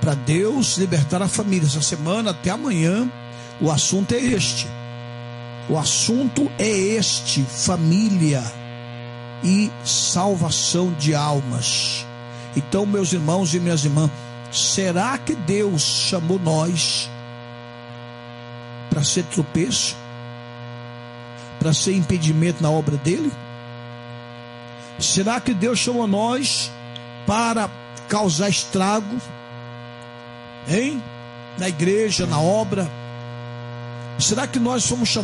para Deus libertar a família. Essa semana até amanhã o assunto é este. O assunto é este: família e salvação de almas. Então, meus irmãos e minhas irmãs, será que Deus chamou nós para ser tropeço, para ser impedimento na obra dele? Será que Deus chamou nós para causar estrago, hein? Na igreja, na obra? Será que nós somos chamados